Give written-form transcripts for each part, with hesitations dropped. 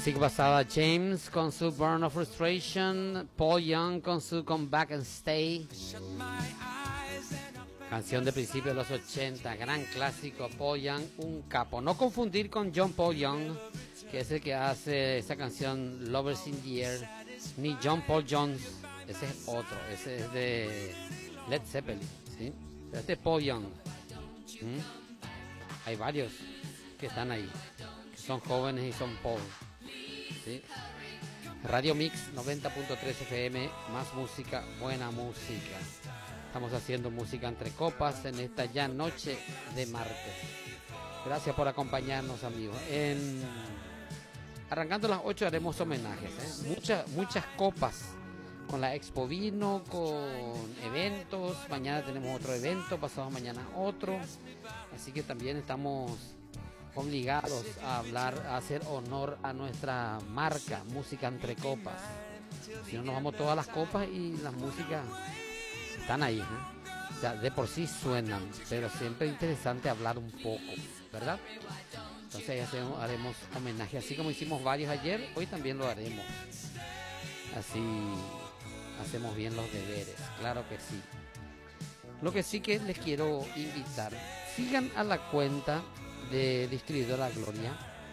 Música pasada, James con su Burn of Frustration, Paul Young con su Come Back and Stay. Canción de principios de los 80, gran clásico, Paul Young, un capo. No confundir con John Paul Young, que es el que hace esa canción Lovers in the Air, ni John Paul Jones, ese es otro, ese es de Led Zeppelin, ¿sí? Este es Paul Young. Hay varios que están ahí, que son jóvenes y son Paul, ¿sí? Radio Mix 90.3 FM, más música, buena música. Estamos haciendo música entre copas en esta ya noche de martes. Gracias por acompañarnos, amigos. Arrancando las 8 haremos homenajes, muchas copas con la Expo Vino, con eventos. Mañana tenemos otro evento, pasado mañana otro. Así que también estamos obligados a hablar, a hacer honor a nuestra marca, música entre copas. Si no, nos vamos todas las copas y las músicas están ahí, O sea, de por sí suenan, pero siempre es interesante hablar un poco, ¿verdad? Entonces haremos homenaje, así como hicimos varios ayer, hoy también lo haremos. Así hacemos bien los deberes, claro que sí. Lo que sí que les quiero invitar, sigan a la cuenta de Distribuidora Gloria,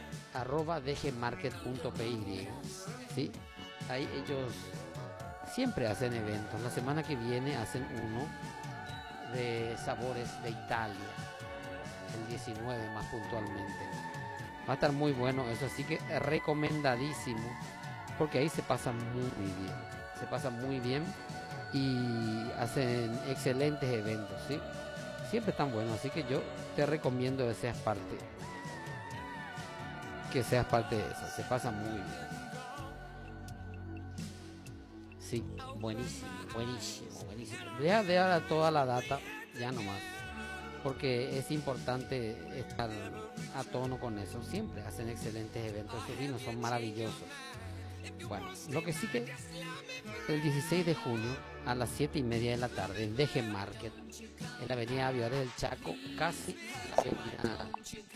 @dgmarket.py, ¿sí? Ahí ellos siempre hacen eventos. La semana que viene hacen uno de sabores de Italia, el 19 más puntualmente. Va a estar muy bueno eso, así que recomendadísimo, porque ahí se pasa muy bien y hacen excelentes eventos, ¿sí? Siempre están buenos, así que yo te recomiendo que seas parte de eso, se pasa muy bien. Sí, buenísimo. Voy a dar toda la data ya nomás, porque es importante estar a tono con eso. Siempre hacen excelentes eventos, sus vinos son maravillosos. Bueno, lo que sí que el 16 de junio a las 7:30 de la tarde en DG Market, en la avenida Aviadores del Chaco, casi la avenida